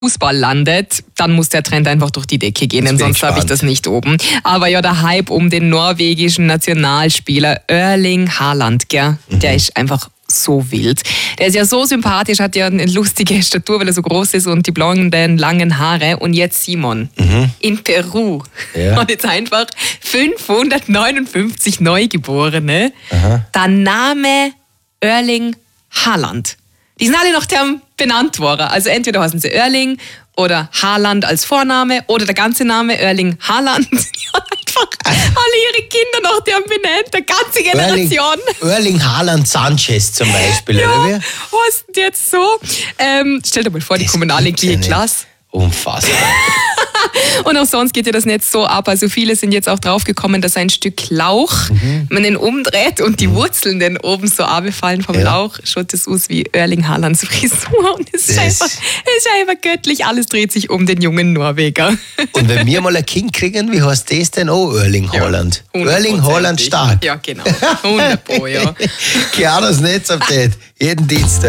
Fußball landet, dann muss der Trend einfach durch die Decke gehen, denn sonst habe ich das nicht oben. Aber ja, der Hype um den norwegischen Nationalspieler Erling Haaland, gell? Der ist einfach so wild. Der ist ja so sympathisch, hat ja eine lustige Statur, weil er so groß ist und die blonden, langen Haare. Und jetzt Simon, in Peru hat jetzt einfach 559 Neugeborene. Der Name Erling Haaland. Die sind alle nach dem benannt worden. Also entweder heißen sie Erling oder Haaland als Vorname oder der ganze Name Erling Haaland. Die haben einfach alle ihre Kinder nach dem benannt, eine ganze Generation. Erling Haaland Sanchez zum Beispiel, ja, oder wie? Was denn jetzt so? Stell dir mal vor, die kommunale in die Klasse. Unfassbar. Und auch sonst geht ja das nicht so ab. Also viele sind jetzt auch draufgekommen, dass ein Stück Lauch, man den umdreht und die Wurzeln dann oben so runterfallen vom Lauch, schaut das aus wie Erling Haalands Frisur. Und es ist einfach göttlich. Alles dreht sich um den jungen Norweger. Und wenn wir mal ein Kind kriegen, wie heißt das denn? Oh, Erling Haaland. Erling Haaland stark. Ja, genau. 100 Pro, ja. Keanu, das Netzupdate. Jeden Dienstag.